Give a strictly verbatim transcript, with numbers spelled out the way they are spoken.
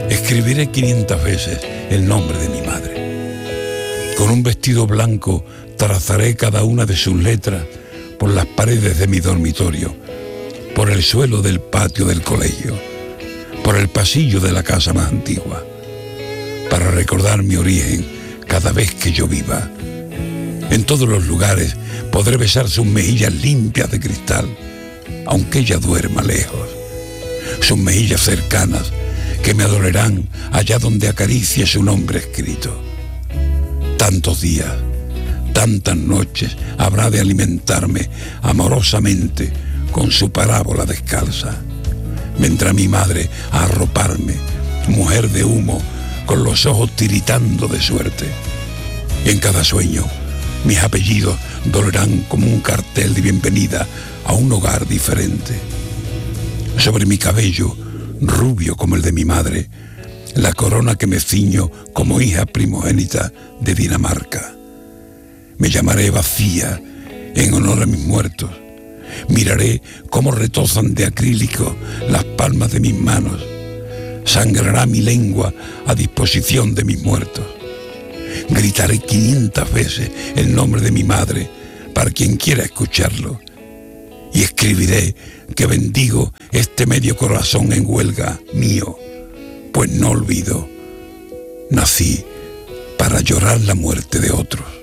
Escribiré quinientas veces el nombre de mi madre. Con un vestido blanco trazaré cada una de sus letras por las paredes de mi dormitorio, por el suelo del patio del colegio, por el pasillo de la casa más antigua, para recordar mi origen cada vez que yo viva. En todos los lugares podré besar sus mejillas limpias de cristal, aunque ella duerma lejos. Sus mejillas cercanas que me adorarán allá donde acaricie su nombre escrito. Tantos días, tantas noches habrá de alimentarme amorosamente con su parábola descalza. Vendrá mi madre a arroparme, mujer de humo, con los ojos tiritando de suerte. Y en cada sueño, mis apellidos dolerán como un cartel de bienvenida a un hogar diferente. Sobre mi cabello, rubio como el de mi madre, la corona que me ciño como hija primogénita de Dinamarca. Me llamaré Vacía en honor a mis muertos. Miraré cómo retozan de acrílico las palmas de mis manos. Sangrará mi lengua a disposición de mis muertos. Gritaré quinientas veces el nombre de mi madre para quien quiera escucharlo. Y escribiré que bendigo este medio corazón en huelga mío, pues no olvido, nací para llorar la muerte de otros.